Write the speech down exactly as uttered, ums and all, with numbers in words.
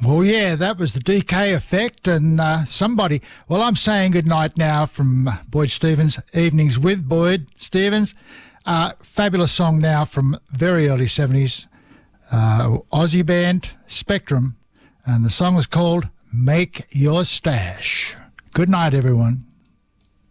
Well, yeah, that was the D K Effect, and uh, somebody... Well, I'm saying goodnight now from Boyd Stevens, Evenings with Boyd Stevens. Uh, fabulous song now from very early seventies, uh, Aussie band, Spectrum, and the song was called Make Your Stash. Good night, everyone.